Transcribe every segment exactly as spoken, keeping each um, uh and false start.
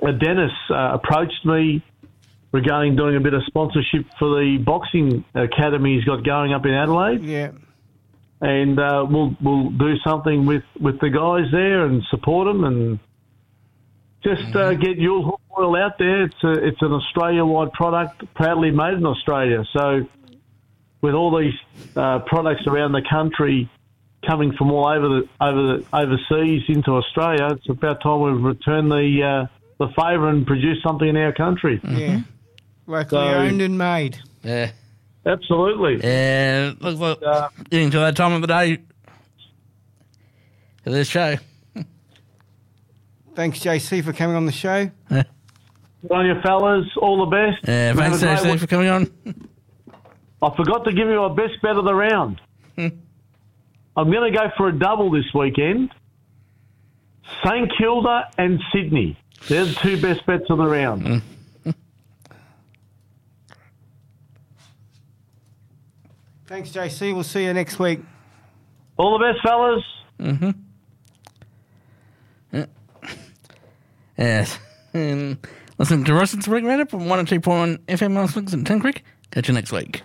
uh, Dennis uh, approached me regarding doing a bit of sponsorship for the boxing academy he's got going up in Adelaide. Yeah. And uh, we'll we'll do something with, with the guys there and support them and just mm-hmm. uh, get Yule Hawk oil out there. It's a, it's an Australia-wide product, proudly made in Australia. So with all these uh, products around the country coming from all over the over the overseas into Australia, it's about time we return the uh, the favour and produce something in our country. Mm-hmm. Yeah, locally so, owned and made. Yeah, absolutely. Yeah, look, look uh, getting to that time of the day for this show. Thanks, J C, for coming on the show. Yeah. Good on you, fellas. All the best. Yeah, thanks, J C, for coming on. I forgot to give you my best bet of the round. I'm going to go for a double this weekend. St Kilda and Sydney. They're the two best bets of the round. Mm. Thanks, J C. We'll see you next week. All the best, fellas. Mm-hmm. Yeah. Yes. And listen to Royston Spring Radio from one oh two point one F M Alice Springs and Tin Creek. Catch you next week.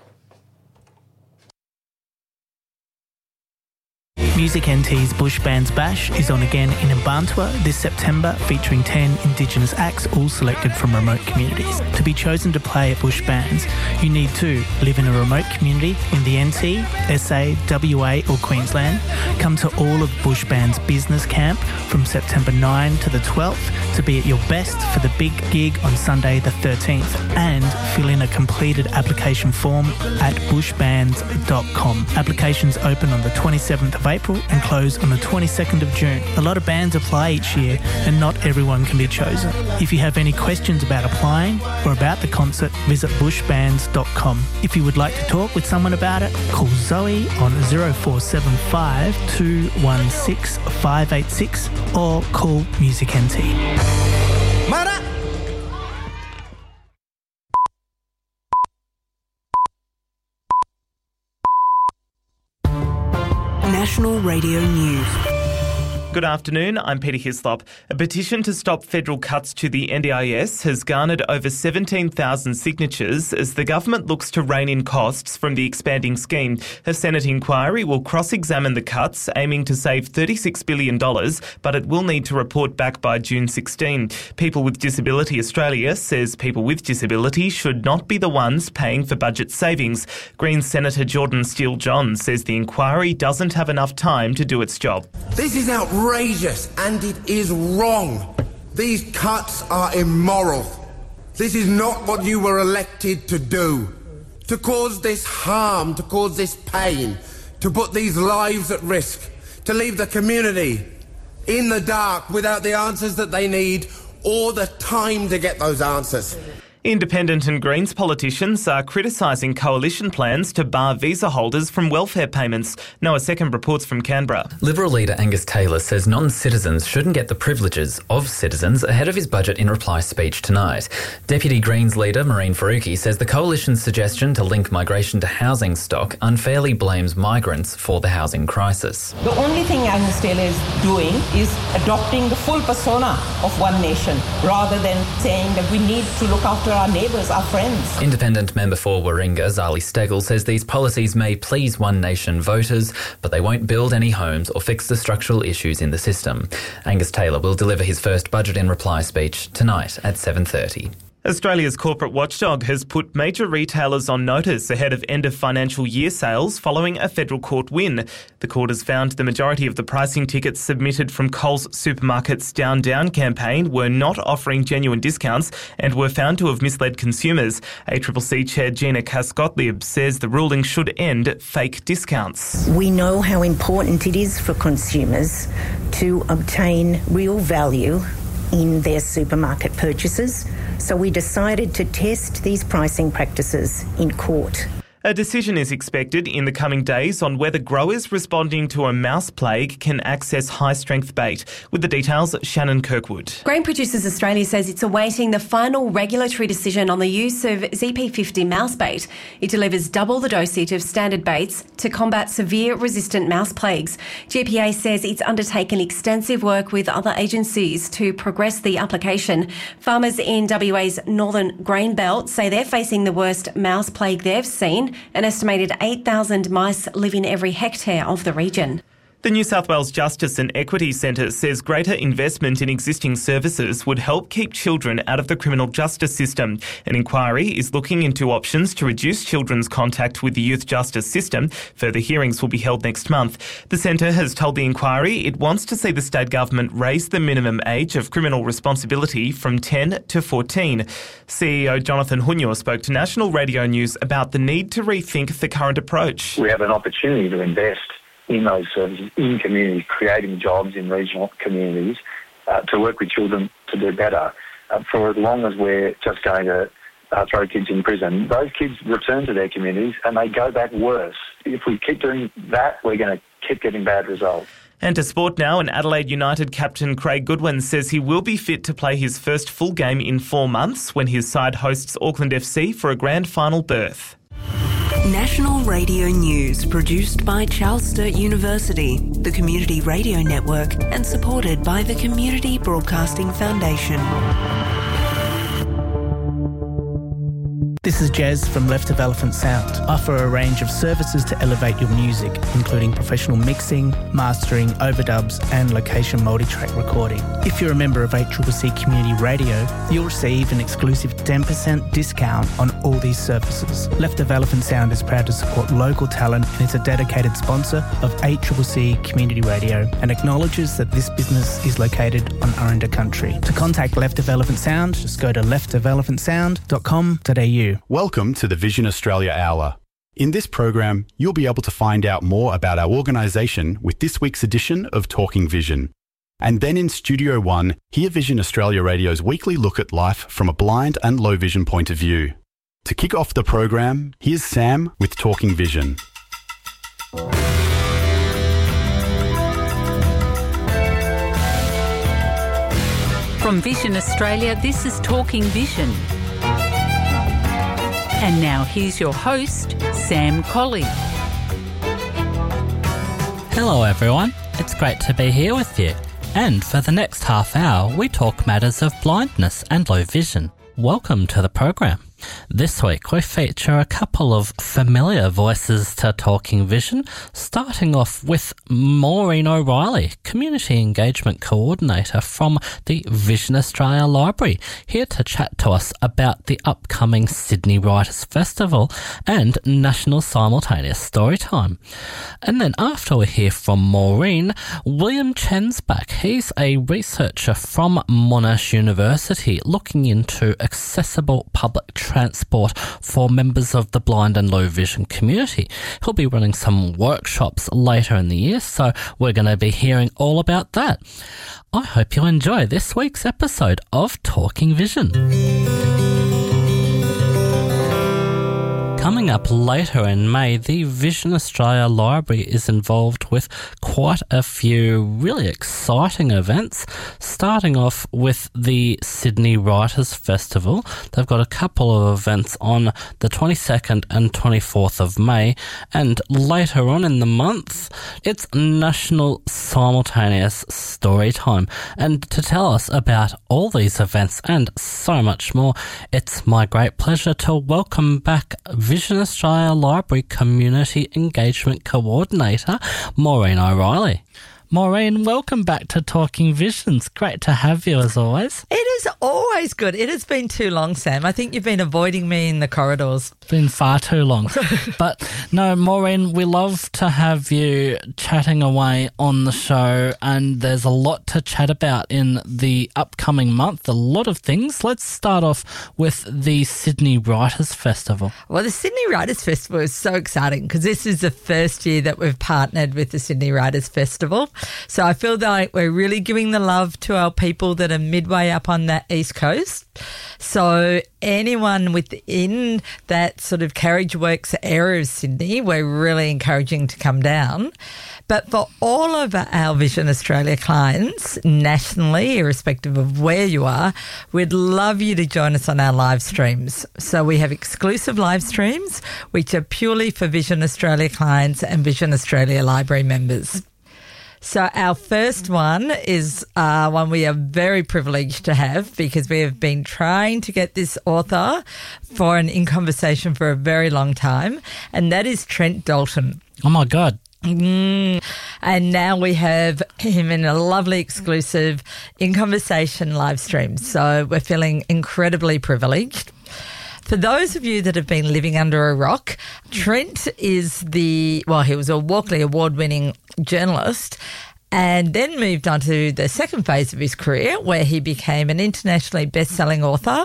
Music N T's Bush Bands Bash is on again in Mbantua this September, featuring ten Indigenous acts, all selected from remote communities. To be chosen to play at Bush Bands, you need to live in a remote community in the N T, S A, W A or Queensland, come to all of Bush Bands Business Camp from September ninth to the twelfth to be at your best for the big gig on Sunday the thirteenth, and fill in a completed application form at bush bands dot com. Applications open on the twenty-seventh of April and close on the twenty-second of June. A lot of bands apply each year and not everyone can be chosen. If you have any questions about applying or about the concert, visit bush bands dot com. If you would like to talk with someone about it, call Zoe on zero four seven five, two one six, five eight six or call Music N T. Mara! National Radio News. Good afternoon, I'm Peter Hislop. A petition to stop federal cuts to the N D I S has garnered over seventeen thousand signatures as the government looks to rein in costs from the expanding scheme. A Senate inquiry will cross-examine the cuts, aiming to save thirty-six billion dollars, but it will need to report back by June sixteenth. People with Disability Australia says people with disability should not be the ones paying for budget savings. Greens Senator Jordan Steele-John says the inquiry doesn't have enough time to do its job. This is outrageous. Outrageous, and it is wrong. These cuts are immoral. This is not what you were elected to do. To cause this harm, to cause this pain, to put these lives at risk, to leave the community in the dark without the answers that they need or the time to get those answers. Independent and Greens politicians are criticising coalition plans to bar visa holders from welfare payments. Noah Second reports from Canberra. Liberal leader Angus Taylor says non-citizens shouldn't get the privileges of citizens ahead of his budget in reply speech tonight. Deputy Greens leader Maureen Faruqi says the coalition's suggestion to link migration to housing stock unfairly blames migrants for the housing crisis. The only thing Angus Taylor is doing is adopting the full persona of One Nation rather than saying that we need to look after our neighbours, our friends. Independent member for Warringah, Zali Stegel, says these policies may please One Nation voters, but they won't build any homes or fix the structural issues in the system. Angus Taylor will deliver his first budget in reply speech tonight at seven thirty. Australia's corporate watchdog has put major retailers on notice ahead of end of financial year sales following a federal court win. The court has found the majority of the pricing tickets submitted from Coles Supermarket's Down Down campaign were not offering genuine discounts and were found to have misled consumers. A C C C chair Gina Cass-Gottlieb says the ruling should end fake discounts. We know how important it is for consumers to obtain real value in their supermarket purchases, so we decided to test these pricing practices in court. A decision is expected in the coming days on whether growers responding to a mouse plague can access high-strength bait. With the details, Shannon Kirkwood. Grain Producers Australia says it's awaiting the final regulatory decision on the use of Z P fifty mouse bait. It delivers double the dosage of standard baits to combat severe resistant mouse plagues. G P A says it's undertaken extensive work with other agencies to progress the application. Farmers in W A's northern grain belt say they're facing the worst mouse plague they've seen. An estimated eight thousand mice live in every hectare of the region. The New South Wales Justice and Equity Centre says greater investment in existing services would help keep children out of the criminal justice system. An inquiry is looking into options to reduce children's contact with the youth justice system. Further hearings will be held next month. The centre has told the inquiry it wants to see the state government raise the minimum age of criminal responsibility from ten to fourteen. C E O Jonathan Hunyor spoke to National Radio News about the need to rethink the current approach. We have an opportunity to invest in those services, in communities, creating jobs in regional communities, uh, to work with children to do better. Uh, for as long as we're just going to uh, throw kids in prison, those kids return to their communities and they go back worse. If we keep doing that, we're going to keep getting bad results. And to sport now, and Adelaide United captain Craig Goodwin says he will be fit to play his first full game in four months when his side hosts Auckland F C for a grand final berth. National Radio News, produced by Charles Sturt University, the Community Radio Network, and supported by the Community Broadcasting Foundation. This is Jez from Left of Elephant Sound. Offer a range of services to elevate your music, including professional mixing, mastering, overdubs and location multi-track recording. If you're a member of A C C C Community Radio, you'll receive an exclusive ten percent discount on all these services. Left of Elephant Sound is proud to support local talent and is a dedicated sponsor of A C C C Community Radio and acknowledges that this business is located on Aranda country. To contact Left of Elephant Sound, just go to left of elephant sound dot com dot a u. Welcome to the Vision Australia Hour. In this program, you'll be able to find out more about our organisation with this week's edition of Talking Vision. And then in Studio One, hear Vision Australia Radio's weekly look at life from a blind and low vision point of view. To kick off the program, here's Sam with Talking Vision. From Vision Australia, this is Talking Vision. And now here's your host, Sam Colley. Hello everyone, it's great to be here with you. And for the next half hour, we talk matters of blindness and low vision. Welcome to the program. This week we feature a couple of familiar voices to Talking Vision, starting off with Maureen O'Reilly, Community Engagement Coordinator from the Vision Australia Library, here to chat to us about the upcoming Sydney Writers' Festival and National Simultaneous Storytime. And then after we hear from Maureen, William Chen's back. He's a researcher from Monash University looking into accessible public transport for members of the blind and low vision community. He'll be running some workshops later in the year, so we're going to be hearing all about that. I hope you enjoy this week's episode of Talking Vision. Coming up later in May, the Vision Australia Library is involved with quite a few really exciting events, starting off with the Sydney Writers' Festival. They've got a couple of events on the twenty-second and twenty-fourth of May, and later on in the month, it's National Simultaneous Storytime. And to tell us about all these events and so much more, it's my great pleasure to welcome back Vision Australia Library Community Engagement Coordinator, Maureen O'Reilly. Maureen, welcome back to Talking Visions. Great to have you as always. It is always good. It has been too long, Sam. I think you've been avoiding me in the corridors. It's been far too long. But no, Maureen, we love to have you chatting away on the show, and there's a lot to chat about in the upcoming month, a lot of things. Let's start off with the Sydney Writers' Festival. Well, the Sydney Writers' Festival is so exciting because this is the first year that we've partnered with the Sydney Writers' Festival. So I feel like we're really giving the love to our people that are midway up on that East Coast. So anyone within that sort of Carriage Works area of Sydney, we're really encouraging to come down. But for all of our Vision Australia clients nationally, irrespective of where you are, we'd love you to join us on our live streams. So we have exclusive live streams, which are purely for Vision Australia clients and Vision Australia Library members. So our first one is uh, one we are very privileged to have because we have been trying to get this author for an In Conversation for a very long time, and that is Trent Dalton. Oh, my God. Mm. And now we have him in a lovely exclusive In Conversation live stream. So we're feeling incredibly privileged. For those of you that have been living under a rock, Trent is the, well, he was a Walkley Award-winning journalist and then moved on to the second phase of his career where he became an internationally best-selling author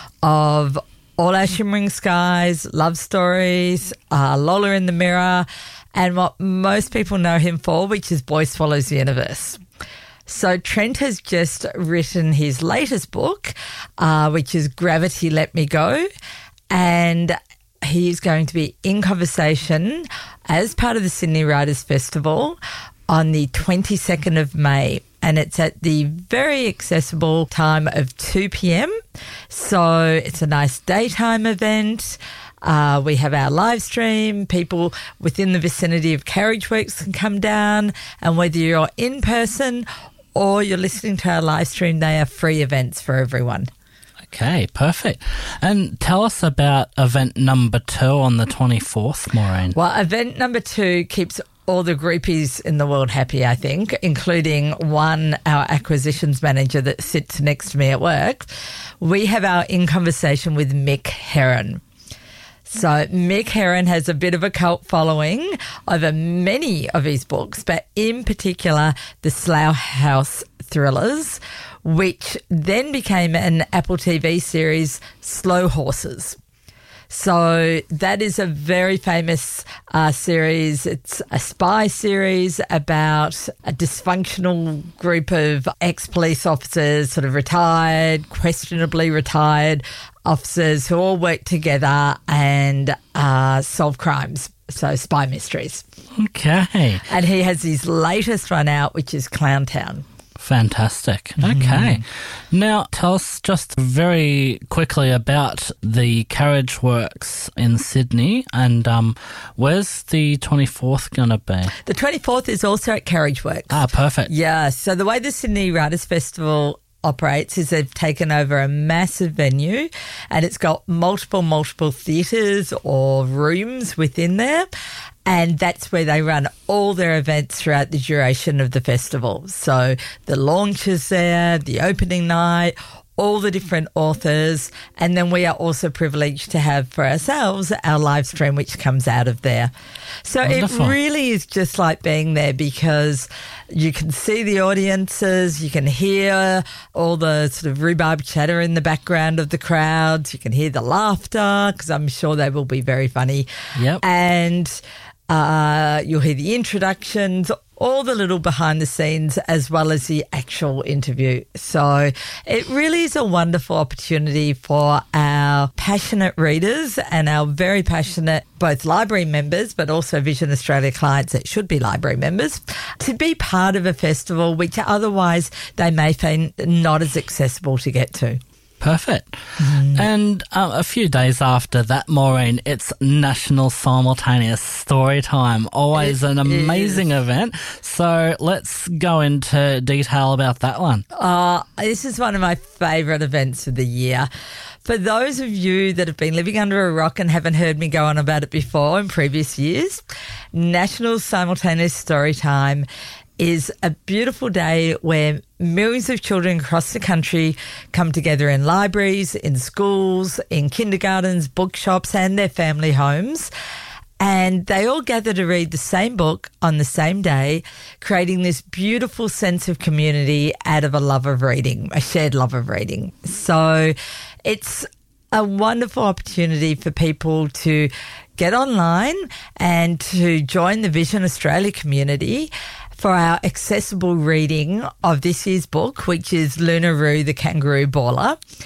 of All Our Shimmering Skies, Love Stories, uh, Lola in the Mirror, and what most people know him for, which is Boy Swallows the Universe. So Trent has just written his latest book, uh, which is Gravity Let Me Go, and he's going to be in conversation as part of the Sydney Writers' Festival on the twenty-second of May. And it's at the very accessible time of two p.m. So it's a nice daytime event. Uh, we have our live stream. People within the vicinity of Carriage Works can come down. And whether you're in person or you're listening to our live stream, they are free events for everyone. Okay, perfect. And tell us about event number two on the twenty-fourth, Maureen. Well, event number two keeps all the groupies in the world happy, I think, including one, our acquisitions manager that sits next to me at work. We have our In Conversation with Mick Herron. So Mick Herron has a bit of a cult following over many of his books, but in particular the Slough House thrillers, which then became an Apple T V series, Slow Horses. So that is a very famous uh, series. It's a spy series about a dysfunctional group of ex-police officers, sort of retired, questionably retired officers who all work together and uh, solve crimes. So spy mysteries. Okay. And he has his latest one out, which is Clowntown. Fantastic. Okay. Mm. Now, tell us just very quickly about the Carriage Works in Sydney and um, where's the twenty-fourth going to be? The twenty-fourth is also at Carriage Works. Ah, perfect. Yeah. So the way the Sydney Writers' Festival operates is they've taken over a massive venue and it's got multiple, multiple theatres or rooms within there. And that's where they run all their events throughout the duration of the festival. So the launch is there, the opening night, all the different authors. And then we are also privileged to have for ourselves our live stream, which comes out of there. So Wonderful. It really is just like being there because you can see the audiences, you can hear all the sort of rhubarb chatter in the background of the crowds, you can hear the laughter because I'm sure they will be very funny. Yep. And Uh, you'll hear the introductions, all the little behind the scenes, as well as the actual interview. So it really is a wonderful opportunity for our passionate readers and our very passionate both library members, but also Vision Australia clients that should be library members, to be part of a festival which otherwise they may find not as accessible to get to. Perfect. Mm. And uh, a few days after that, Maureen, it's National Simultaneous Story Time. Always it an amazing is. event. So let's go into detail about that one. Uh, this is one of my favourite events of the year. For those of you that have been living under a rock and haven't heard me go on about it before in previous years, National Simultaneous Story Time is a beautiful day where millions of children across the country come together in libraries, in schools, in kindergartens, bookshops and their family homes. And they all gather to read the same book on the same day, creating this beautiful sense of community out of a love of reading, a shared love of reading. So it's a wonderful opportunity for people to get online and to join the Vision Australia community for our accessible reading of this year's book, which is Lunaroo, the Kangaroo Baller.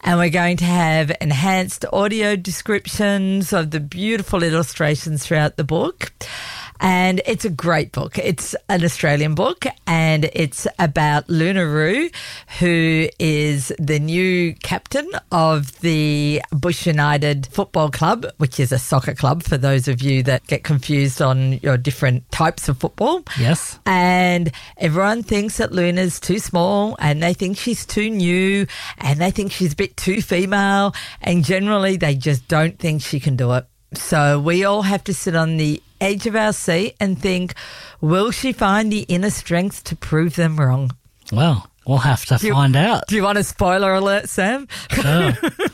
And we're going to have enhanced audio descriptions of the beautiful illustrations throughout the book. And it's a great book. It's an Australian book, and it's about Lunaroo, who is the new captain of the Bush United Football Club, which is a soccer club for those of you that get confused on your different types of football. Yes. And everyone thinks that Luna's too small, and they think she's too new, and they think she's a bit too female, and generally they just don't think she can do it. So we all have to sit on the edge of our seat and think, will she find the inner strength to prove them wrong? Well, we'll have to do find you, out. Do you want a spoiler alert, Sam? Sure.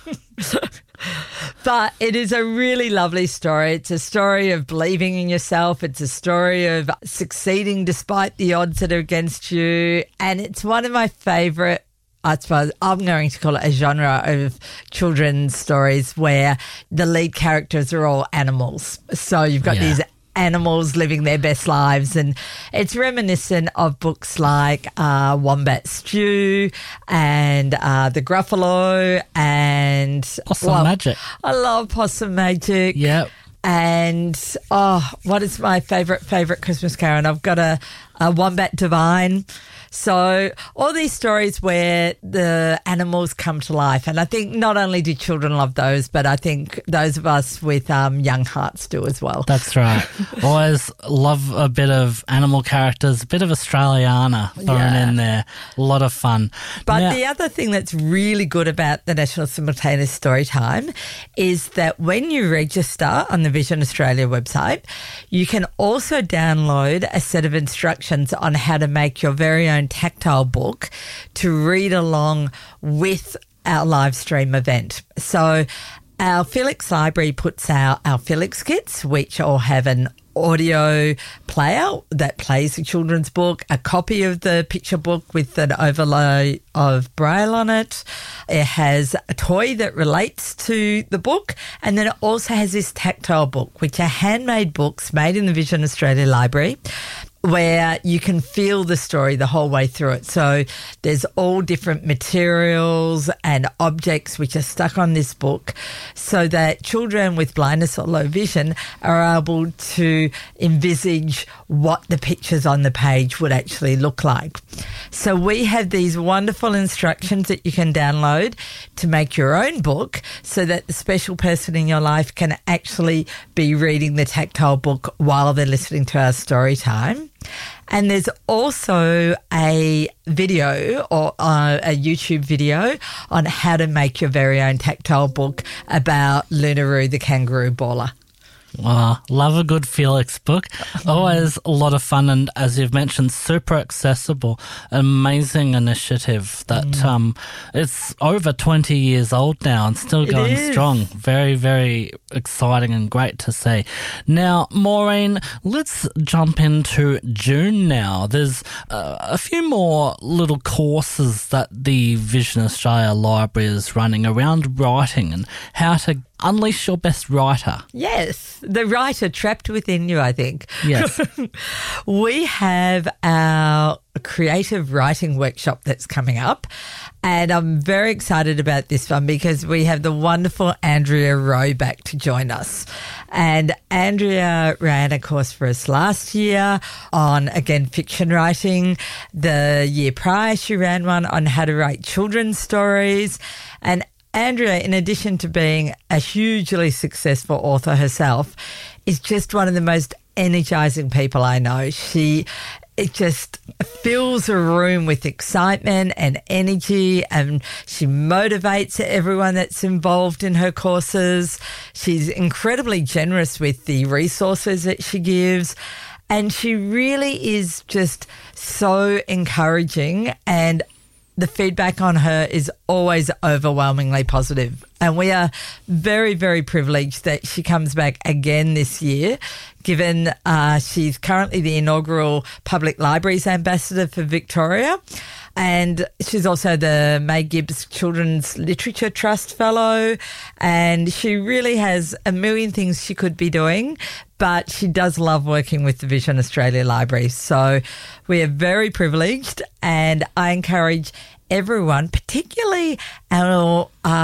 But it is a really lovely story. It's a story of believing in yourself. It's a story of succeeding despite the odds that are against you. And it's one of my favourite, I suppose I'm going to call it a genre of children's stories where the lead characters are all animals. So you've got Yeah. these animals living their best lives, and it's reminiscent of books like uh, Wombat Stew and uh, The Gruffalo and Possum well, Magic. I love Possum Magic. Yep. And oh, what is my favourite favourite Christmas carol? And I've got a, a Wombat Divine. So all these stories where the animals come to life. And I think not only do children love those, but I think those of us with um, young hearts do as well. That's right. Always love a bit of animal characters, a bit of Australiana thrown Yeah. in there. A lot of fun. But Now- the other thing that's really good about the National Simultaneous Storytime is that when you register on the Vision Australia website, you can also download a set of instructions on how to make your very own tactile book to read along with our live stream event. So our Felix Library puts out our Felix kits, which all have an audio player that plays the children's book, a copy of the picture book with an overlay of Braille on it. It has a toy that relates to the book, and then it also has this tactile book, which are handmade books made in the Vision Australia Library, where you can feel the story the whole way through it. So there's all different materials and objects which are stuck on this book so that children with blindness or low vision are able to envisage what the pictures on the page would actually look like. So we have these wonderful instructions that you can download to make your own book so that the special person in your life can actually be reading the tactile book while they're listening to our story time. And there's also a video or uh, a YouTube video on how to make your very own tactile book about Lunaroo, the kangaroo baller. Wow, love a good Felix book. Always a lot of fun, and as you've mentioned, super accessible. Amazing initiative that Mm. um, it's over twenty years old now and still It going is. strong. Very, very exciting and great to see. Now, Maureen, let's jump into June now. There's uh, a few more little courses that the Vision Australia Library is running around writing and how to unleash your best writer. Yes, the writer trapped within you, I think. Yes. We have our creative writing workshop that's coming up, and I'm very excited about this one because we have the wonderful Andrea Rowe back to join us. And Andrea ran a course for us last year on, again, fiction writing. The year prior, she ran one on how to write children's stories. And Andrea, in addition to being a hugely successful author herself, is just one of the most energizing people I know. She it just fills a room with excitement and energy, and she motivates everyone that's involved in her courses. She's incredibly generous with the resources that she gives, and she really is just so encouraging, and the feedback on her is always overwhelmingly positive. And we are very, very privileged that she comes back again this year, given uh, she's currently the inaugural Public Libraries Ambassador for Victoria. And she's also the May Gibbs Children's Literature Trust Fellow. And she really has a million things she could be doing, but she does love working with the Vision Australia Library. So we are very privileged, and I encourage everyone, particularly our uh,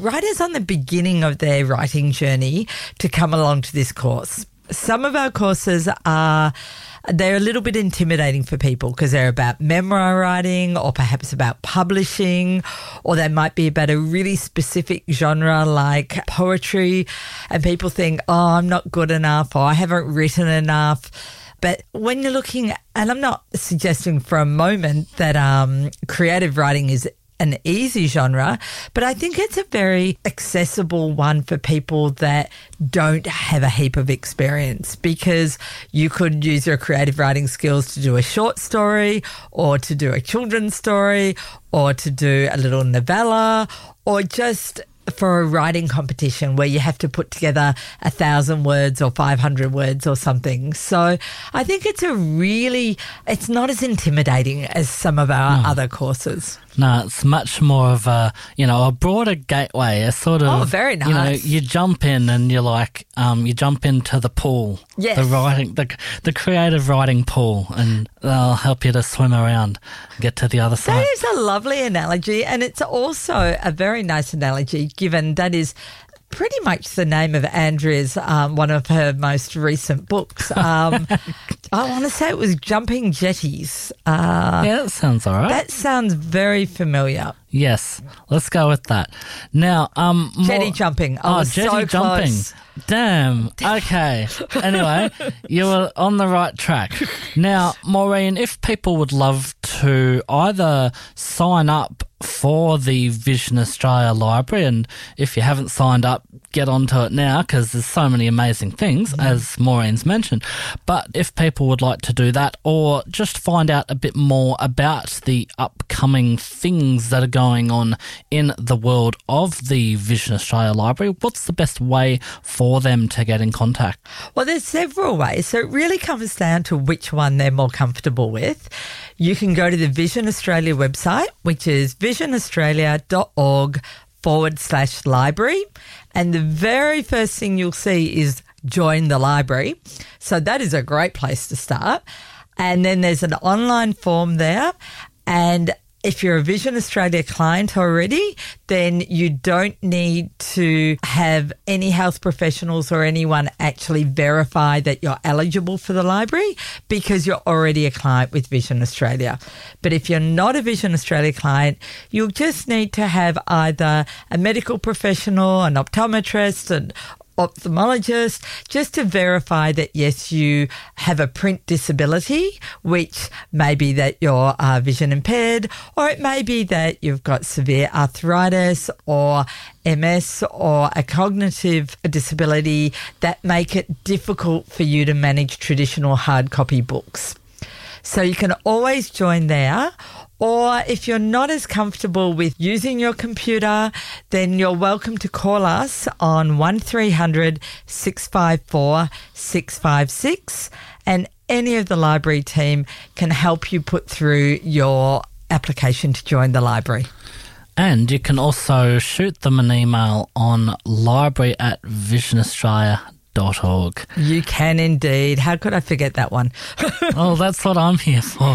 writers on the beginning of their writing journey to come along to this course. Some of our courses are, they're a little bit intimidating for people because they're about memoir writing or perhaps about publishing, or they might be about a really specific genre like poetry, and people think, oh, I'm not good enough, or I haven't written enough. But when you're looking, and I'm not suggesting for a moment that um, creative writing is an easy genre, but I think it's a very accessible one for people that don't have a heap of experience, because you could use your creative writing skills to do a short story or to do a children's story or to do a little novella, or just for a writing competition where you have to put together a thousand words or five hundred words or something. So I think it's a really, it's not as intimidating as some of our No. other courses. No, it's much more of a, you know, a broader gateway, a sort of... Oh, very You know, nice. you jump in and you're like, um, you jump into the pool. Yes. The writing, the, the creative writing pool, and they'll help you to swim around, get to the other side. That is a lovely analogy, and it's also a very nice analogy, given that is pretty much the name of Andrea's, um, one of her most recent books. Um, I want to say it was Jumping Jetties. Uh, yeah, that sounds all right. That sounds very familiar. Yes, let's go with that. Now, um, more- Jetty jumping. I oh, was jetty so jumping. close. Damn. Okay. Anyway, you were on the right track. Now, Maureen, if people would love to either sign up for the Vision Australia Library, and if you haven't signed up, get onto it now, because there's so many amazing things, as Maureen's mentioned. But if people would like to do that, or just find out a bit more about the upcoming things that are going on in the world of the Vision Australia Library, what's the best way for them to get in contact? Well, there's several ways. So it really comes down to which one they're more comfortable with. You can go to the Vision Australia website, which is visionaustralia.org forward slash library. And the very first thing you'll see is join the library. So that is a great place to start. And then there's an online form there. And if you're a Vision Australia client already, then you don't need to have any health professionals or anyone actually verify that you're eligible for the library, because you're already a client with Vision Australia. But if you're not a Vision Australia client, you'll just need to have either a medical professional, an optometrist, an ophthalmologist, just to verify that, yes, you have a print disability, which may be that you're uh, vision impaired, or it may be that you've got severe arthritis or M S or a cognitive disability that make it difficult for you to manage traditional hard copy books. So you can always join there. Or if you're not as comfortable with using your computer, then you're welcome to call us on one three hundred six five four six five six, and any of the library team can help you put through your application to join the library. And you can also shoot them an email on library at visionaustralia dot org. You can indeed. How could I forget that one? Oh, that's what I'm here for.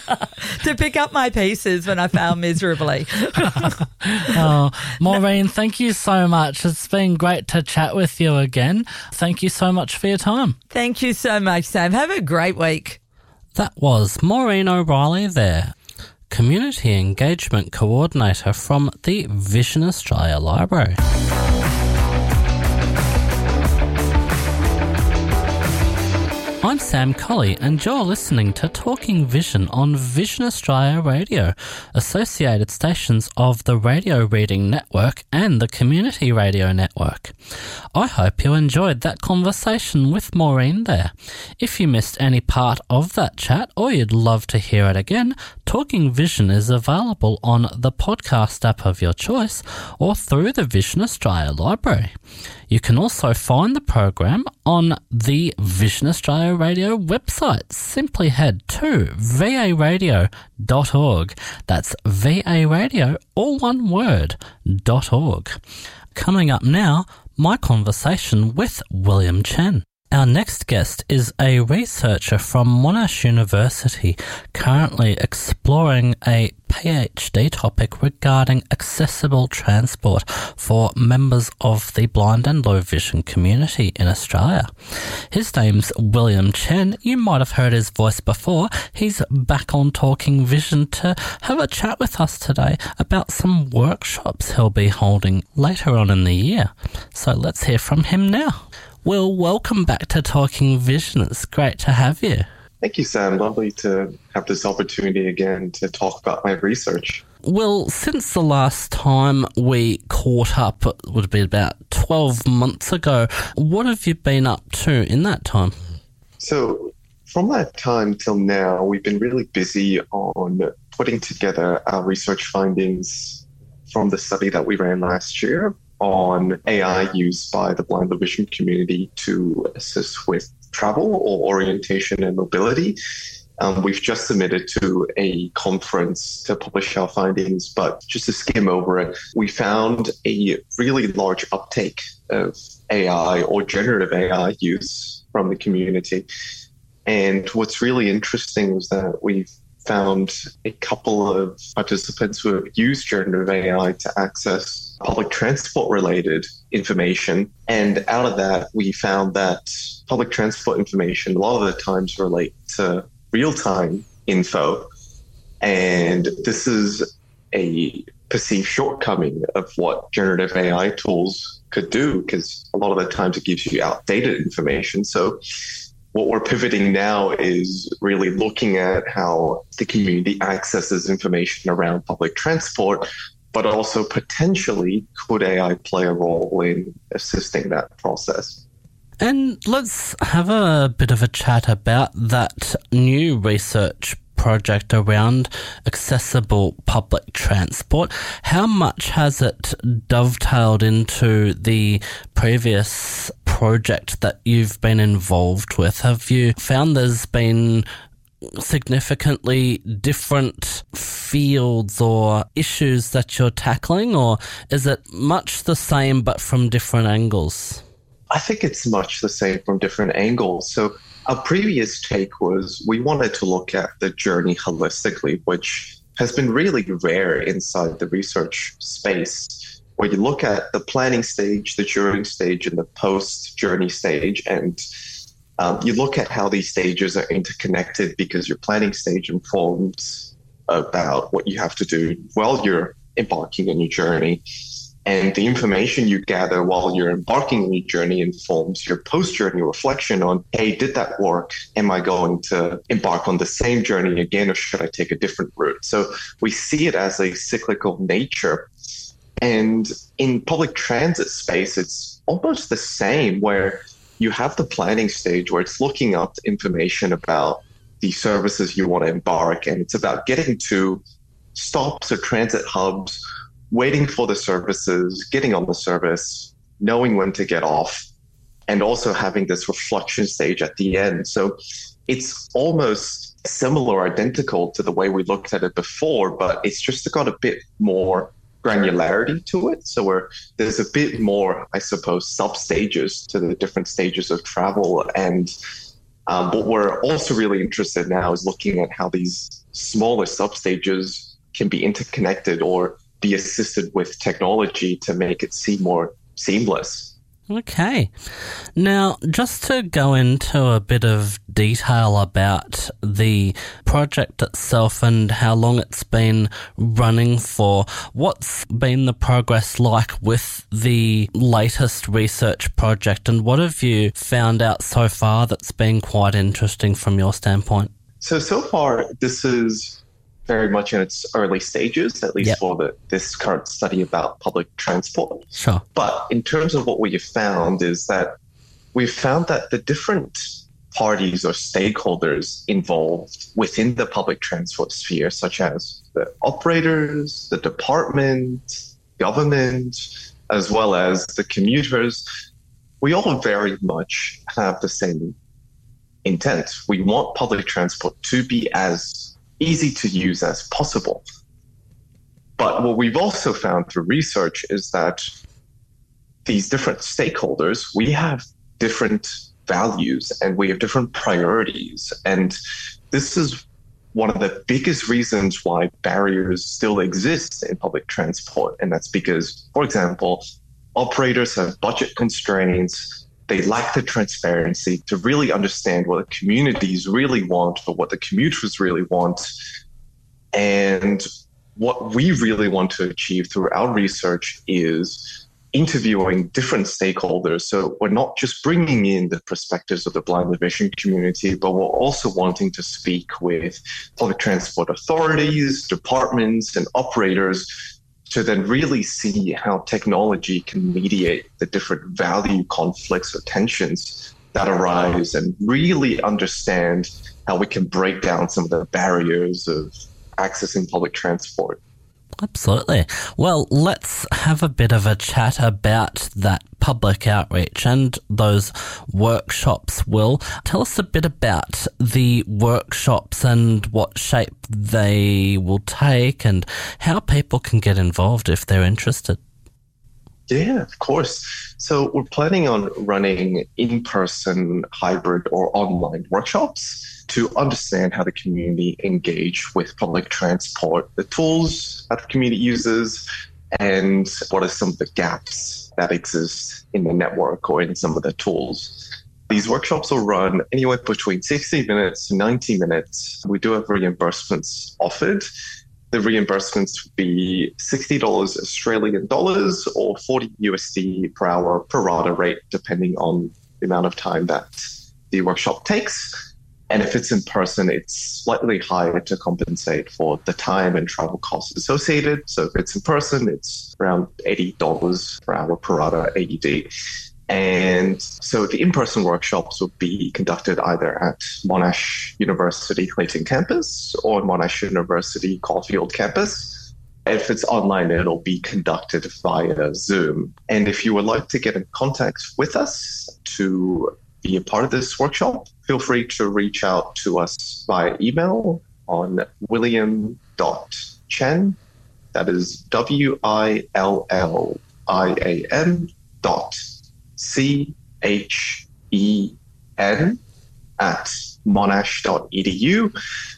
To pick up my pieces when I fail miserably. Oh, Maureen, thank you so much. It's been great to chat with you again. Thank you so much for your time. Thank you so much, Sam. Have a great week. That was Maureen O'Reilly there, Community Engagement Coordinator from the Vision Australia Library. I'm Sam Colley, and you're listening to Talking Vision on Vision Australia Radio, associated stations of the Radio Reading Network and the Community Radio Network. I hope you enjoyed that conversation with Maureen there. If you missed any part of that chat, or you'd love to hear it again, Talking Vision is available on the podcast app of your choice or through the Vision Australia Library. You can also find the program on the Vision Australia Radio website. Simply head to v a radio dot org. That's V A Radio, all one word, dot org. Coming up now, my conversation with William Chen. Our next guest is a researcher from Monash University, currently exploring a PhD topic regarding accessible transport for members of the blind and low vision community in Australia. His name's William Chen. You might have heard his voice before. He's back on Talking Vision to have a chat with us today about some workshops he'll be holding later on in the year. So let's hear from him now. Will, welcome back to Talking Vision. It's great to have you. Thank you, Sam. Lovely to have this opportunity again to talk about my research. Well, since the last time we caught up, it would be about twelve months ago, what have you been up to in that time? So from that time till now, we've been really busy on putting together our research findings from the study that we ran last year on A I use by the blind low vision community to assist with travel or orientation and mobility. Um, we've just submitted to a conference to publish our findings, but just to skim over it, we found a really large uptake of A I or generative A I use from the community. And what's really interesting was that we've found a couple of participants who have used generative A I to access public transport related information. And out of that, we found that public transport information a lot of the times relate to real-time info. And this is a perceived shortcoming of what generative A I tools could do, because a lot of the times it gives you outdated information. So what we're pivoting now is really looking at how the community accesses information around public transport, but also potentially could A I play a role in assisting that process. And let's have a bit of a chat about that new research project around accessible public transport. How much has it dovetailed into the previous project that you've been involved with? Have you found there's been significantly different fields or issues that you're tackling, or is it much the same but from different angles? I think it's much the same from different angles. So our previous take was we wanted to look at the journey holistically, which has been really rare inside the research space, where you look at the planning stage, the during stage, and the post-journey stage, and um, you look at how these stages are interconnected, because your planning stage informs about what you have to do while you're embarking on your journey. And the information you gather while you're embarking on your journey informs your post-journey reflection on, hey, did that work? Am I going to embark on the same journey again, or should I take a different route? So we see it as a cyclical nature. And in public transit space, it's almost the same, where you have the planning stage where it's looking up information about the services you want to embark, and it's about getting to stops or transit hubs, waiting for the services, getting on the service, knowing when to get off, and also having this reflection stage at the end. So it's almost similar, identical to the way we looked at it before, but it's just got a bit more granularity to it. So where there's a bit more, I suppose, sub-stages to the different stages of travel. And um, what we're also really interested in now is looking at how these smaller sub-stages can be interconnected or be assisted with technology to make it seem more seamless. Okay. Now, just to go into a bit of detail about the project itself and how long it's been running for, what's been the progress like with the latest research project, and what have you found out so far that's been quite interesting from your standpoint? So, so far, this is very much in its early stages, at least yep. for the, this current study about public transport. Sure. But in terms of what we have found is that we've found that the different parties or stakeholders involved within the public transport sphere, such as the operators, the department, government, as well as the commuters, we all very much have the same intent. We want public transport to be as easy to use as possible. But what we've also found through research is that these different stakeholders, we have different values and we have different priorities. And this is one of the biggest reasons why barriers still exist in public transport. And that's because, for example, operators have budget constraints. They lack the transparency to really understand what the communities really want, or what the commuters really want. And what we really want to achieve through our research is interviewing different stakeholders. So we're not just bringing in the perspectives of the blind and vision community, but we're also wanting to speak with public transport authorities, departments, and operators to then really see how technology can mediate the different value conflicts or tensions that arise, and really understand how we can break down some of the barriers of accessing public transport. Absolutely. Well, let's have a bit of a chat about that public outreach and those workshops. Will, tell us a bit about the workshops and what shape they will take and how people can get involved if they're interested. Yeah, of course. So we're planning on running in-person, hybrid, or online workshops to understand how the community engage with public transport, the tools that the community uses, and what are some of the gaps that exist in the network or in some of the tools. These workshops will run anywhere between sixty minutes to ninety minutes. We do have reimbursements offered. The reimbursements would be sixty dollars Australian dollars or forty U S D per hour per rata rate, depending on the amount of time that the workshop takes. And if it's in person, it's slightly higher to compensate for the time and travel costs associated. So if it's in person, it's around eighty dollars per hour per rata A U D. And so the in-person workshops will be conducted either at Monash University Clayton campus or Monash University Caulfield campus. If it's online, it'll be conducted via Zoom. And if you would like to get in contact with us to be a part of this workshop, feel free to reach out to us via email on william dot chen, that is W I L L I A M dot C H E N at monash dot e d u,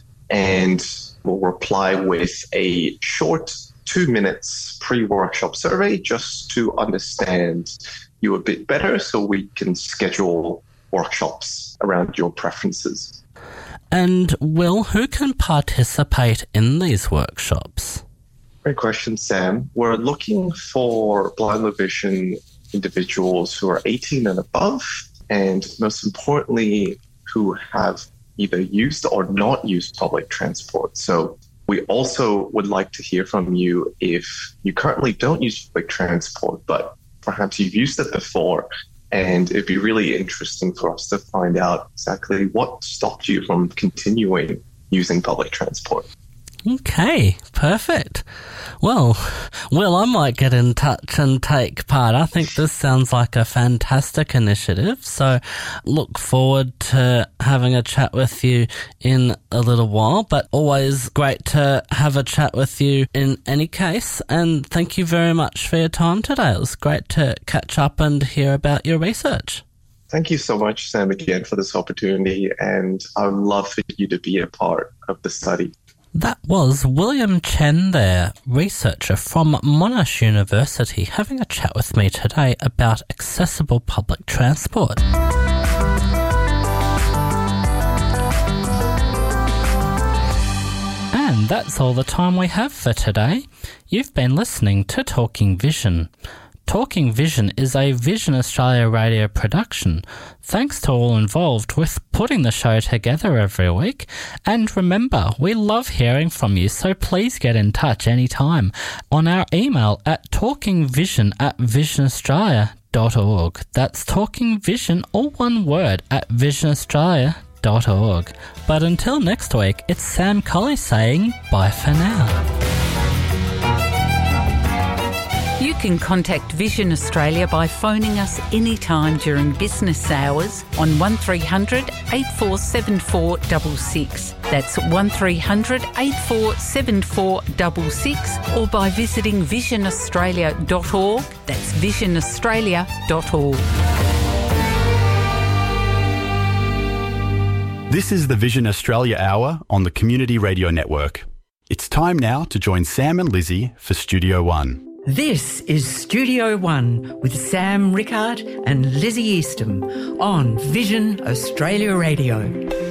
and we'll reply with a short two minutes pre-workshop survey just to understand you a bit better so we can schedule workshops around your preferences. And Will, who can participate in these workshops? Great question, Sam. We're looking for blind low vision individuals who are eighteen and above, and most importantly, who have either used or not used public transport. So we also would like to hear from you if you currently don't use public transport, but perhaps you've used it before, and it'd be really interesting for us to find out exactly what stopped you from continuing using public transport. Okay, perfect. Well, Will, I might get in touch and take part. I think this sounds like a fantastic initiative, so look forward to having a chat with you in a little while, but always great to have a chat with you in any case, and thank you very much for your time today. It was great to catch up and hear about your research. Thank you so much, Sam, again for this opportunity, and I would love for you to be a part of the study. That was William Chen there, researcher from Monash University, having a chat with me today about accessible public transport. And that's all the time we have for today. You've been listening to Talking Vision. Talking Vision is a Vision Australia radio production. Thanks to all involved with putting the show together every week. And remember, we love hearing from you, so please get in touch anytime on our email at talkingvision at visionaustralia dot org. That's talkingvision, all one word, at visionaustralia dot org. But until next week, it's Sam Colley saying bye for now. You can contact Vision Australia by phoning us anytime during business hours on one three hundred, eight four seven four six six. That's one three hundred, eight four seven four six six, or by visiting vision australia dot org. That's vision australia dot org. This is the Vision Australia Hour on the Community Radio Network. It's time now to join Sam and Lizzie for Studio One. This is Studio One with Sam Rickard and Lizzie Eastham on Vision Australia Radio.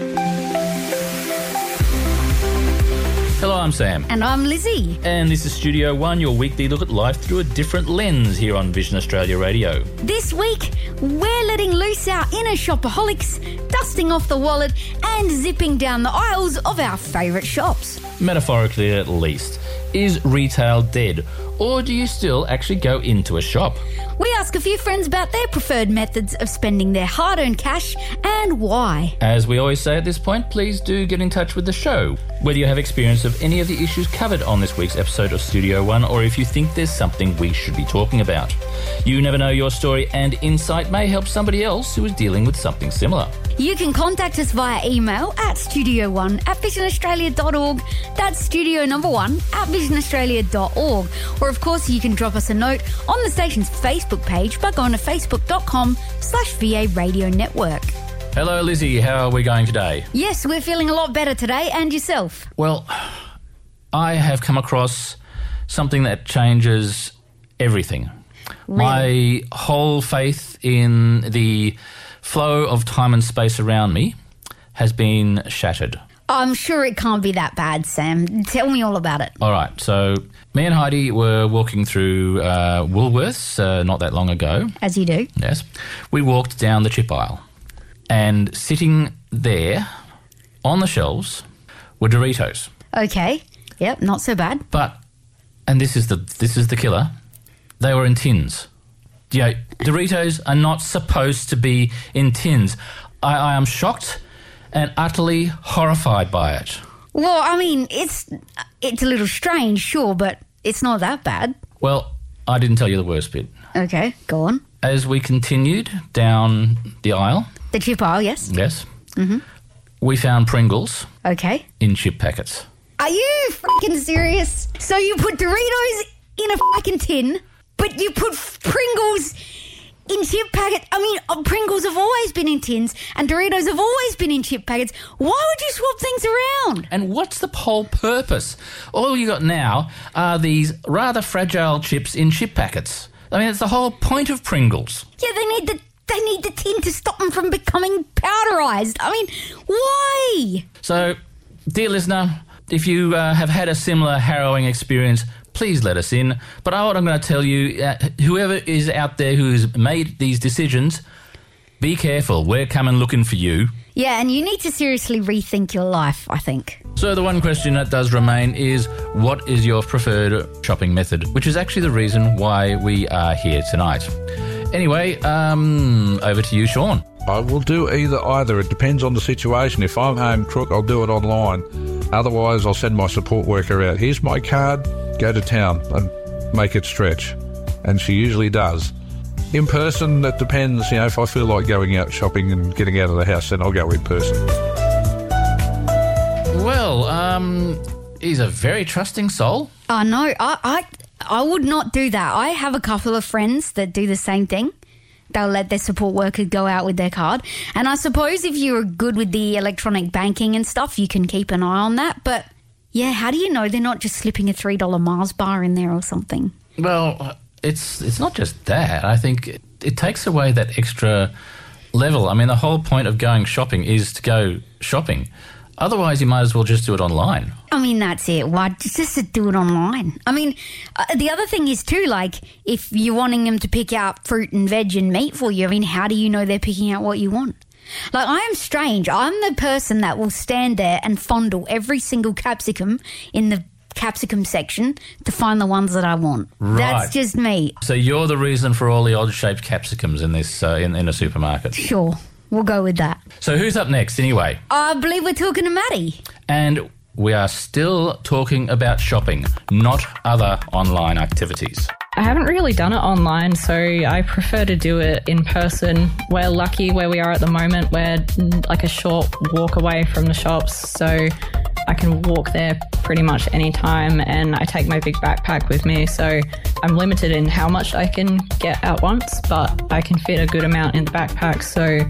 Hello, I'm Sam. And I'm Lizzie. And this is Studio One, your weekly look at life through a different lens here on Vision Australia Radio. This week, we're letting loose our inner shopaholics, dusting off the wallet and zipping down the aisles of our favourite shops. Metaphorically at least. Is retail dead? Or do you still actually go into a shop? We ask a few friends about their preferred methods of spending their hard-earned cash and why. As we always say at this point, please do get in touch with the show. Whether you have experience of any of the issues covered on this week's episode of Studio One, or if you think there's something we should be talking about. You never know, your story and insight may help somebody else who is dealing with something similar. You can contact us via email at studio one at vision australia dot org. That's studio number one at vision australia dot org. Or, of course, you can drop us a note on the station's Facebook page by going to facebook.com slash VA Radio Network. Hello, Lizzie. How are we going today? Yes, we're feeling a lot better today. And yourself? Well, I have come across something that changes everything. Really? My whole faith in the flow of time and space around me has been shattered. I'm sure it can't be that bad, Sam. Tell me all about it. All right, so me and Heidi were walking through uh, Woolworths uh, not that long ago. As you do. Yes. We walked down the chip aisle, and sitting there on the shelves were Doritos. Okay. Yep, not so bad. But, and this is the this is the killer, they were in tins. You know, Doritos are not supposed to be in tins. I, I am shocked and utterly horrified by it. Well, I mean, it's it's a little strange, sure, but it's not that bad. Well, I didn't tell you the worst bit. Okay, go on. As we continued down the aisle... The chip aisle, yes. Yes. Mm-hmm. We found Pringles Okay. in chip packets. Are you freaking serious? So you put Doritos in a fucking tin, but you put Pringles in chip packets? I mean, uh, Pringles have always been in tins and Doritos have always been in chip packets. Why would you swap things around? And what's the whole purpose? All you got now are these rather fragile chips in chip packets. I mean, it's the whole point of Pringles. Yeah, they need the they need the tin to stop them from becoming powderised. I mean, why? So, dear listener, if you uh, have had a similar harrowing experience, please let us in. But what I'm going to tell you, uh, whoever is out there who's made these decisions, be careful. We're coming looking for you. Yeah, and you need to seriously rethink your life, I think. So the one question that does remain is, what is your preferred shopping method? Which is actually the reason why we are here tonight. Anyway, um, over to you, Sean. I will do either either. It depends on the situation. If I'm home crook, I'll do it online. Otherwise, I'll send my support worker out. Here's my card. Go to town and make it stretch. And she usually does. In person, that depends. You know, if I feel like going out shopping and getting out of the house, then I'll go in person. Well, um, he's a very trusting soul. Oh, no, I, I, I would not do that. I have a couple of friends that do the same thing. They'll let their support worker go out with their card. And I suppose if you're good with the electronic banking and stuff, you can keep an eye on that. But, yeah, how do you know they're not just slipping a three dollar Mars bar in there or something? Well, it's it's not just that. I think it, it takes away that extra level. I mean, the whole point of going shopping is to go shopping. Otherwise, you might as well just do it online. I mean, that's it. Why just to do it online? I mean, uh, the other thing is too, like, if you're wanting them to pick out fruit and veg and meat for you, I mean, how do you know they're picking out what you want? Like, I am strange. I'm the person that will stand there and fondle every single capsicum in the capsicum section to find the ones that I want. Right. That's just me. So you're the reason for all the odd-shaped capsicums in this uh, in, in a supermarket. Sure. We'll go with that. So who's up next anyway? I believe we're talking to Maddie. And we are still talking about shopping, not other online activities. I haven't really done it online, so I prefer to do it in person. We're lucky where we are at the moment. We're like a short walk away from the shops, so I can walk there pretty much any time, and I take my big backpack with me, so I'm limited in how much I can get at once, but I can fit a good amount in the backpack, so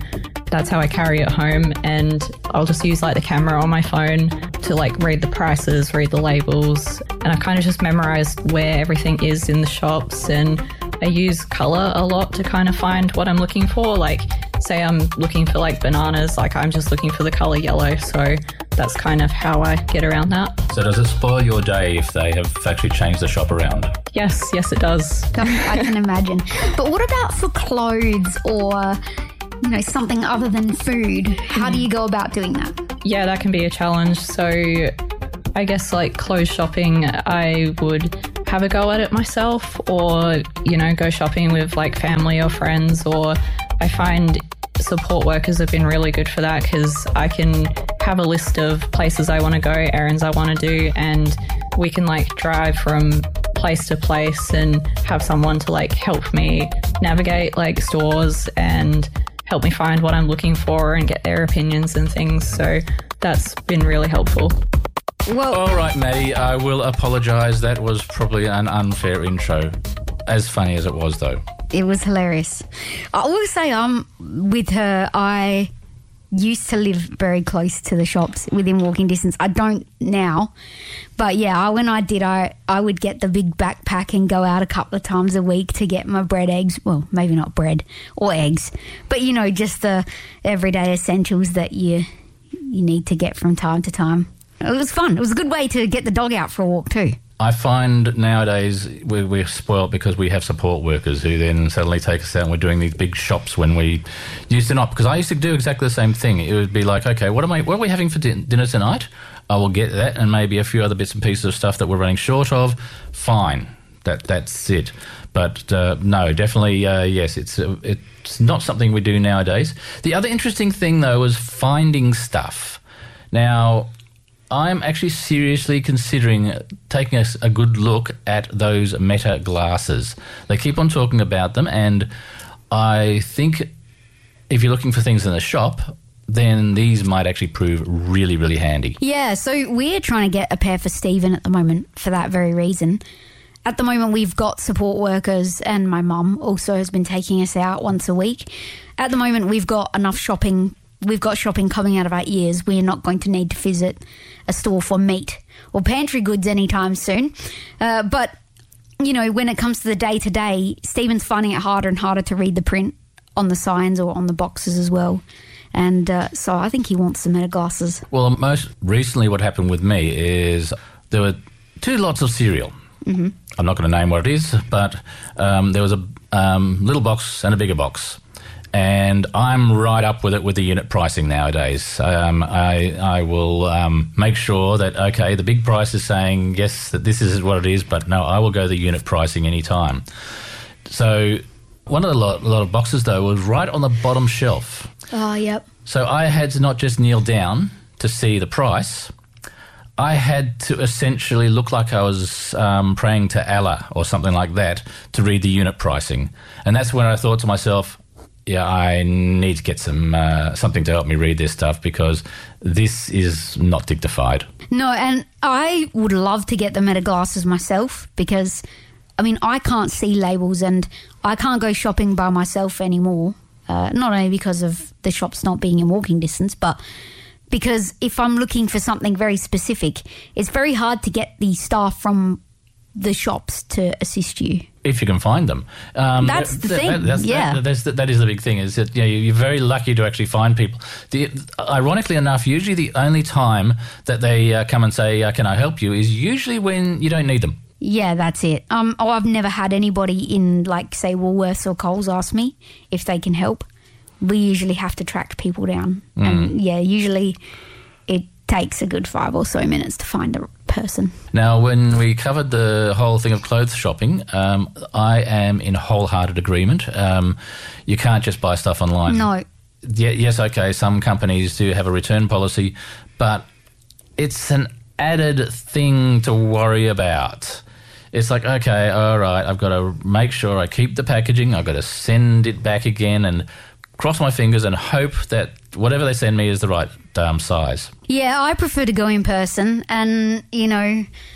that's how I carry it home, and I'll just use like the camera on my phone to like read the prices, read the labels, and I kind of just memorized where everything is in the shops, and I use colour a lot to kind of find what I'm looking for. Like, say I'm looking for like bananas, like I'm just looking for the colour yellow, so that's kind of how I get around that. So does it spoil your day if they have actually changed the shop around? Yes, yes it does. I can imagine. But what about for clothes or, you know, something other than food? How do you go about doing that? Yeah, that can be a challenge. So I guess like clothes shopping, I would have a go at it myself, or, you know, go shopping with like family or friends, or I find support workers have been really good for that because I can have a list of places I want to go, errands I want to do, and we can like drive from place to place and have someone to like help me navigate like stores and help me find what I'm looking for and get their opinions and things. So that's been really helpful. Well, all right, Maddie, I will apologise. That was probably an unfair intro. As funny as it was, though. It was hilarious. I will say, um, with her, I used to live very close to the shops within walking distance. I don't now. But yeah, when I did, I, I would get the big backpack and go out a couple of times a week to get my bread, eggs. Well, maybe not bread or eggs, but, you know, just the everyday essentials that you you need to get from time to time. It was fun. It was a good way to get the dog out for a walk too. I find nowadays we're, we're spoilt because we have support workers who then suddenly take us out and we're doing these big shops when we used to not. Because I used to do exactly the same thing. It would be like, okay, what am I? What are we having for din- dinner tonight? I will get that and maybe a few other bits and pieces of stuff that we're running short of. Fine, that that's it. But uh, no, definitely uh, yes. It's uh, it's not something we do nowadays. The other interesting thing though was finding stuff. Now, I'm actually seriously considering taking a, a good look at those Meta glasses. They keep on talking about them, and I think if you're looking for things in the shop, then these might actually prove really, really handy. Yeah, so we're trying to get a pair for Stephen at the moment for that very reason. At the moment, we've got support workers, and my mum also has been taking us out once a week. At the moment, we've got enough shopping. We've got shopping coming out of our ears. We're not going to need to visit a store for meat or pantry goods anytime soon. Uh, but, you know, when it comes to the day-to-day, Stephen's finding it harder and harder to read the print on the signs or on the boxes as well. And uh, so I think he wants some Meta glasses. Well, most recently what happened with me is there were two lots of cereal. Mm-hmm. I'm not going to name what it is, but um, there was a um, little box and a bigger box. And I'm right up with it with the unit pricing nowadays. Um, I, I will um, make sure that, okay, the big price is saying, yes, that this is what it is, but no, I will go the unit pricing any time. So one of the lot, lot of boxes, though, was right on the bottom shelf. Oh, yep. So I had to not just kneel down to see the price. I had to essentially look like I was um, praying to Allah or something like that to read the unit pricing. And that's when I thought to myself, yeah, I need to get some uh, something to help me read this stuff because this is not dignified. No, and I would love to get the Meta glasses myself because, I mean, I can't see labels and I can't go shopping by myself anymore. Uh, not only because of the shops not being in walking distance, but because if I'm looking for something very specific, it's very hard to get the staff from the shops to assist you. If you can find them. Um, that's that, the that, thing, that, that's, yeah. That, that's, that is the big thing, is that you know, you're very lucky to actually find people. The, ironically enough, usually the only time that they uh, come and say, uh, can I help you, is usually when you don't need them. Yeah, that's it. Um, oh, I've never had anybody in, like, say, Woolworths or Coles ask me if they can help. We usually have to track people down. Mm. And, yeah, usually it takes a good five or so minutes to find a person. Now, when we covered the whole thing of clothes shopping, um, I am in wholehearted agreement. Um, you can't just buy stuff online. No. Yeah, yes, okay, some companies do have a return policy, but it's an added thing to worry about. It's like, okay, all right, I've got to make sure I keep the packaging, I've got to send it back again and cross my fingers and hope that whatever they send me is the right um, size. Yeah, I prefer to go in person and, you know,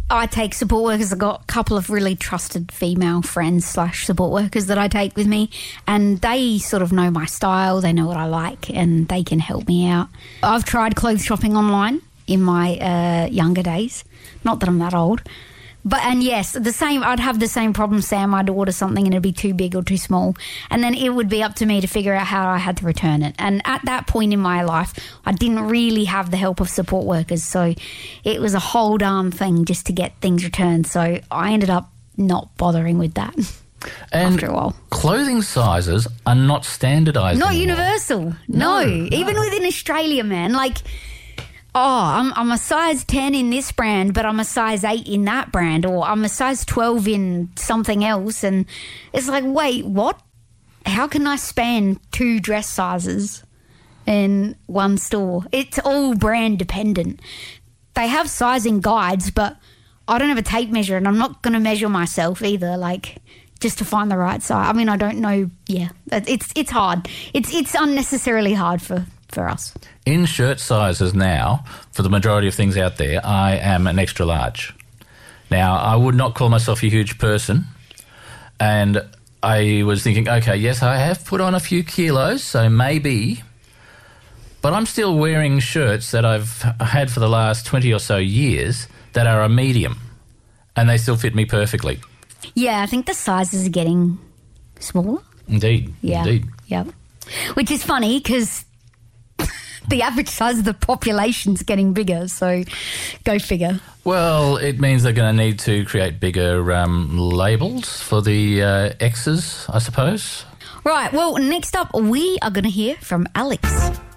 I take support workers. I've got a couple of really trusted female friends slash support workers that I take with me, and they sort of know my style, they know what I like, and they can help me out. I've tried clothes shopping online in my uh, younger days. Not that I'm that old. But, and yes, the same, I'd have the same problem, Sam. I'd order something and it'd be too big or too small. And then it would be up to me to figure out how I had to return it. And at that point in my life, I didn't really have the help of support workers. So it was a whole darn thing just to get things returned. So I ended up not bothering with that And after a while. Clothing sizes are not standardised. Not anymore. universal. No. No, Even within Australia, man. Like... Oh, I'm, I'm a size ten in this brand, but I'm a size eight in that brand, or I'm a size twelve in something else. And it's like, wait, what? How can I span two dress sizes in one store? It's all brand dependent. They have sizing guides, but I don't have a tape measure, and I'm not going to measure myself either, like, just to find the right size. I mean, I don't know. Yeah, it's it's hard. It's it's unnecessarily hard for, for us. In shirt sizes now, for the majority of things out there, I am an extra large. Now, I would not call myself a huge person, and I was thinking, okay, yes, I have put on a few kilos, so maybe, but I'm still wearing shirts that I've had for the last twenty or so years that are a medium, and they still fit me perfectly. Yeah, I think the sizes are getting smaller. Indeed, Yeah. indeed. Yep. Which is funny because the average size of the population's getting bigger, so go figure. Well, it means they're going to need to create bigger um, labels for the uh, X's, I suppose. Right, well, next up, we are going to hear from Alex.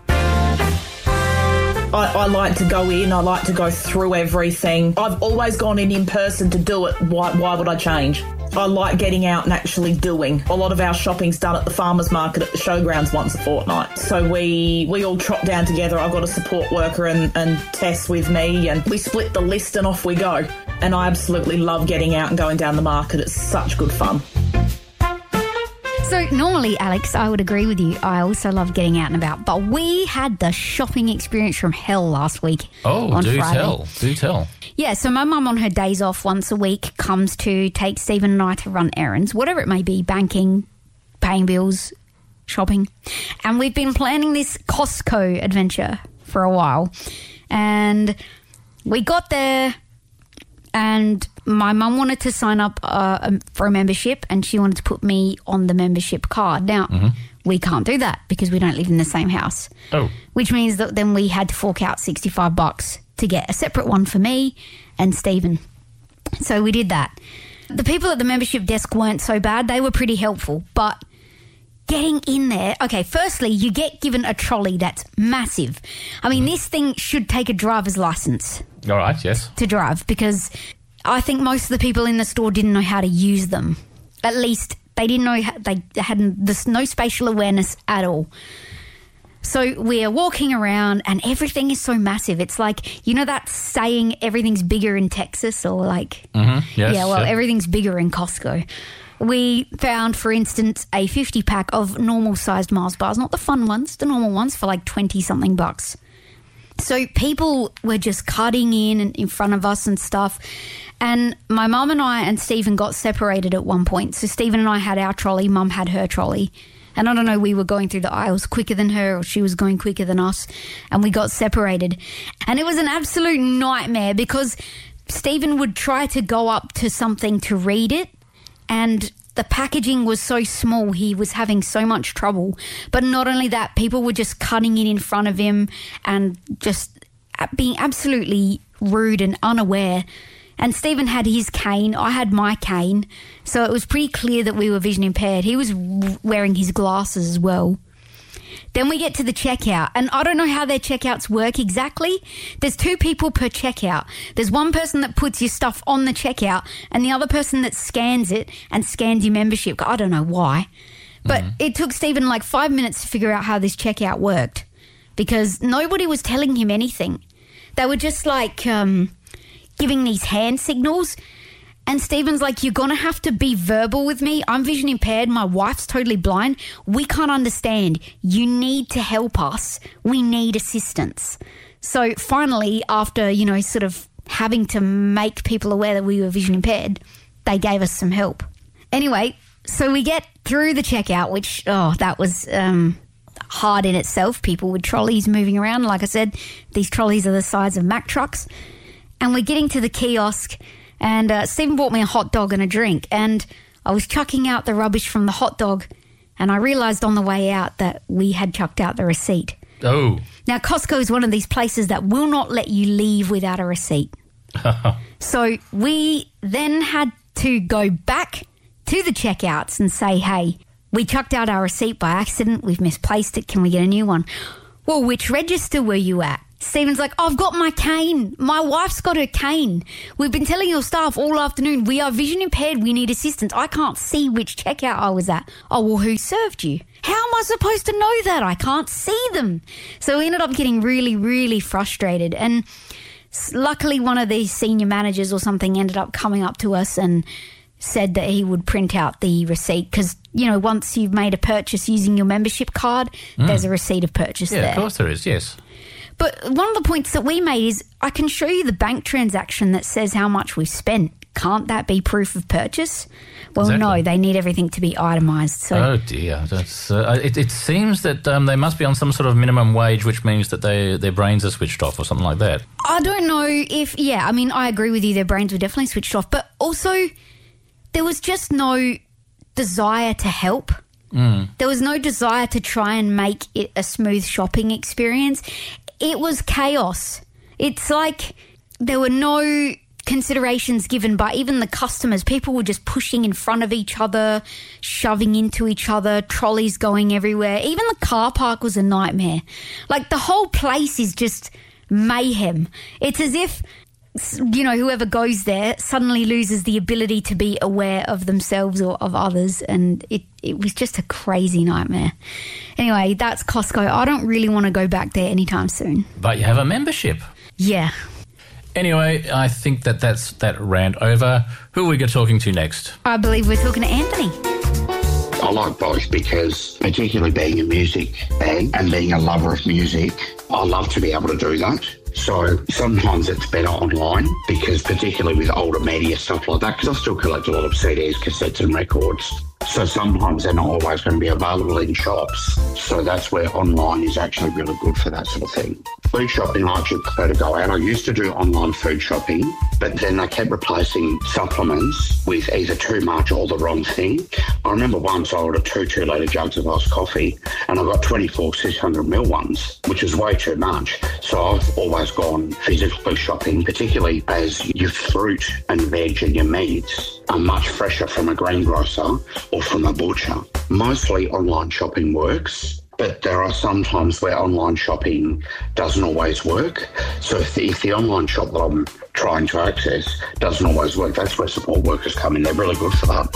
I, I like to go in, I like to go through everything. I've always gone in in person to do it. Why, why would I change? I like getting out and actually doing. A lot of our shopping's done at the farmers market at the showgrounds once a fortnight. So we we all trot down together. I've got a support worker and, and Tess with me, and we split the list and off we go. And I absolutely love getting out and going down the market. It's such good fun. So normally, Alex, I would agree with you. I also love getting out and about. But we had the shopping experience from hell last week. Oh, on do Friday. tell, do tell. Yeah, so my mum on her days off once a week comes to take Stephen and I to run errands, whatever it may be, banking, paying bills, shopping. And we've been planning this Costco adventure for a while. And we got there and my mum wanted to sign up uh, for a membership and she wanted to put me on the membership card. Now, Mm-hmm. we can't do that because we don't live in the same house. Oh. Which means that then we had to fork out sixty-five bucks to get a separate one for me and Stephen. So we did that. The people at the membership desk weren't so bad. They were pretty helpful. But getting in there, okay, firstly, you get given a trolley that's massive. I mean, this thing should take a driver's license All right, yes. to drive because I think most of the people in the store didn't know how to use them. At least they didn't know, how, they had this, no spatial awareness at all. So we're walking around and everything is so massive. It's like, you know that saying everything's bigger in Texas or like... Mm-hmm. Yes, yeah, well, yeah. everything's bigger in Costco. We found, for instance, a fifty pack of normal-sized Mars bars, not the fun ones, the normal ones, for like twenty-something bucks. So people were just cutting in and in front of us and stuff. And my mum and I and Stephen got separated at one point. So Stephen and I had our trolley, Mum had her trolley. And I don't know, we were going through the aisles quicker than her or she was going quicker than us. And we got separated. And it was an absolute nightmare because Stephen would try to go up to something to read it. And the packaging was so small, he was having so much trouble. But not only that, people were just cutting in in front of him and just being absolutely rude and unaware. And Stephen had his cane, I had my cane, so it was pretty clear that we were vision impaired. He was wearing his glasses as well. Then we get to the checkout, and I don't know how their checkouts work exactly. There's two people per checkout. There's one person that puts your stuff on the checkout and the other person that scans it and scans your membership. I don't know why. But mm-hmm. it took Stephen like five minutes to figure out how this checkout worked because nobody was telling him anything. They were just like... Um, giving these hand signals. And Stephen's like, you're going to have to be verbal with me. I'm vision impaired. My wife's totally blind. We can't understand. You need to help us. We need assistance. So finally, after, you know, sort of having to make people aware that we were vision impaired, they gave us some help. Anyway, so we get through the checkout, which, oh, that was um, hard in itself. People with trolleys moving around. Like I said, these trolleys are the size of Mack trucks. And we're getting to the kiosk, and uh, Stephen bought me a hot dog and a drink, and I was chucking out the rubbish from the hot dog, and I realised on the way out that we had chucked out the receipt. Oh. Now, Costco is one of these places that will not let you leave without a receipt. So we then had to go back to the checkouts and say, hey, we chucked out our receipt by accident. We've misplaced it. Can we get a new one? Well, which register were you at? Stephen's like, I've got my cane. My wife's got her cane. We've been telling your staff all afternoon, we are vision impaired. We need assistance. I can't see which checkout I was at. Oh, well, who served you? How am I supposed to know that? I can't see them. So we ended up getting really, really frustrated. And luckily, one of these senior managers or something ended up coming up to us and said that he would print out the receipt because, you know, once you've made a purchase using your membership card, mm. there's a receipt of purchase yeah, there. Yeah, of course there is, yes. But one of the points that we made is I can show you the bank transaction that says how much we've spent. Can't that be proof of purchase? Well, exactly. No, they need everything to be itemised. So. Oh, dear. That's, uh, it, it seems that um, they must be on some sort of minimum wage, which means that they their brains are switched off or something like that. I don't know if, yeah, I mean, I agree with you. Their brains were definitely switched off. But also, there was just no desire to help. Mm. There was no desire to try and make it a smooth shopping experience. It was chaos. It's like there were no considerations given by even the customers. People were just pushing in front of each other, shoving into each other, trolleys going everywhere. Even the car park was a nightmare. Like the whole place is just mayhem. It's as if, you know, whoever goes there suddenly loses the ability to be aware of themselves or of others, and it, it was just a crazy nightmare. Anyway, that's Costco. I don't really want to go back there anytime soon. But you have a membership. Yeah. Anyway, I think that that's that rant over. Who are we talking to next? I believe we're talking to Anthony. I like both because, particularly being a music fan and being a lover of music, I love to be able to do that. So sometimes it's better online because particularly with older media, stuff like that, because I still collect a lot of C Ds, cassettes and records. So sometimes they're not always going to be available in shops. So that's where online is actually really good for that sort of thing. Food shopping, I actually prefer to go out. I used to do online food shopping, but then they kept replacing supplements with either too much or the wrong thing. I remember once I ordered two two-litre jugs of iced coffee and I got twenty-four six hundred milliliter ones, which is way too much. So I've always gone physically shopping, particularly as your fruit and veg and your meats are much fresher from a greengrocer or from a butcher. Mostly online shopping works, but there are some times where online shopping doesn't always work. So if the, if the online shop that I'm trying to access doesn't always work, that's where support workers come in. They're really good for that.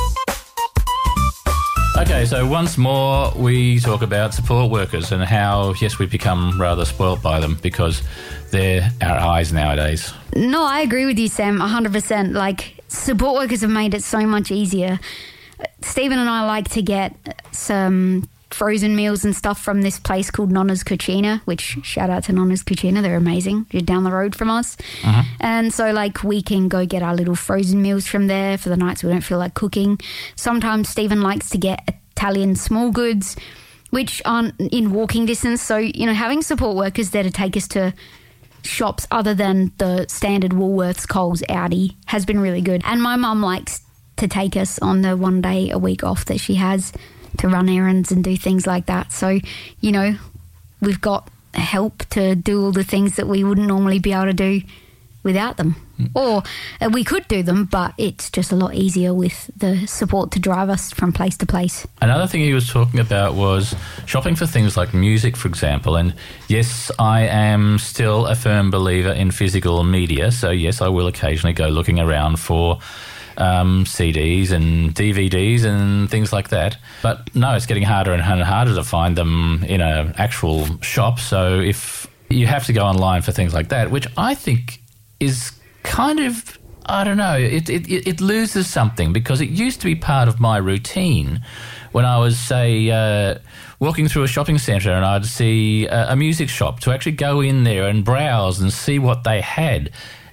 Okay, so once more we talk about support workers and how, yes, we've become rather spoilt by them because they're our eyes nowadays. No, I agree with you, Sam, one hundred percent. Like, support workers have made it so much easier. Stephen and I like to get some frozen meals and stuff from this place called Nonna's Cucina, which, shout out to Nonna's Cucina, they're amazing. They're down the road from us. Uh-huh. And so, like, we can go get our little frozen meals from there for the nights we don't feel like cooking. Sometimes Stephen likes to get Italian small goods, which aren't in walking distance. So, you know, having support workers there to take us to shops other than the standard Woolworths, Coles, Aldi has been really good. And my mum likes to take us on the one day a week off that she has to run errands and do things like that. So, you know, we've got help to do all the things that we wouldn't normally be able to do without them. Mm. Or uh, we could do them, but it's just a lot easier with the support to drive us from place to place. Another thing he was talking about was shopping for things like music, for example. And yes, I am still a firm believer in physical media. So yes, I will occasionally go looking around for Um, C Ds and D V Ds and things like that. But no, it's getting harder and harder to find them in an actual shop. So if you have to go online for things like that, which I think is kind of, I don't know, it, it, it loses something because it used to be part of my routine when I was, say, uh, walking through a shopping centre and I'd see a, a music shop to actually go in there and browse and see what they had.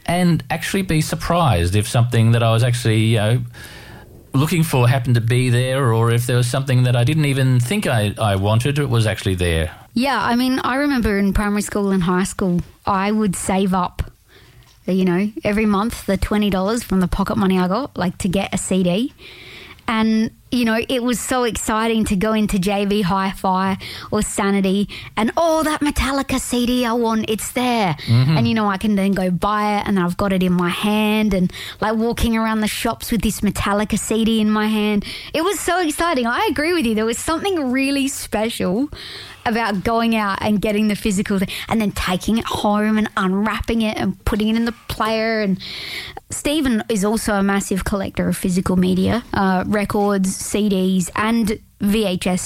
and actually be surprised if something that I was actually, you know, looking for happened to be there, or if there was something that I didn't even think I, I wanted, it was actually there. Yeah, I mean, I remember in primary school and high school, I would save up, you know, every month the twenty dollars from the pocket money I got, like to get a C D. And, you know, it was so exciting to go into J V Hi-Fi or Sanity and, oh, that Metallica C D I want, it's there. Mm-hmm. And, you know, I can then go buy it and I've got it in my hand and, like, walking around the shops with this Metallica C D in my hand. It was so exciting. I agree with you. There was something really special about going out and getting the physical thing and then taking it home and unwrapping it and putting it in the player. And Stephen is also a massive collector of physical media, uh, records, C Ds and V H S